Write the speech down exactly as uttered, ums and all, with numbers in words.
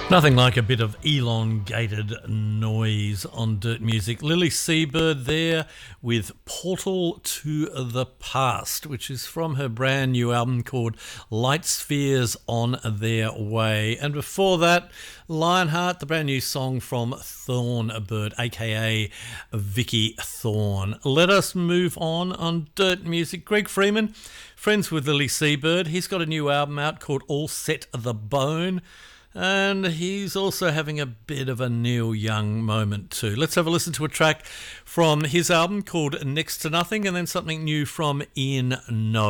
Nothing like a bit of elongated noise on Dirt Music. Lily Seabird there with Portal to the Past, which is from her brand new album called Light Spheres on Their Way. And before that, Lionheart, the brand new song from Thornbird, aka Vicky Thorne. Let us move on on Dirt Music. Greg Freeman, friends with Lily Seabird. He's got a new album out called All Set the Bone. And he's also having a bit of a Neil Young moment too. Let's have a listen to a track from his album called Next to Nothing, and then something new from Ian No.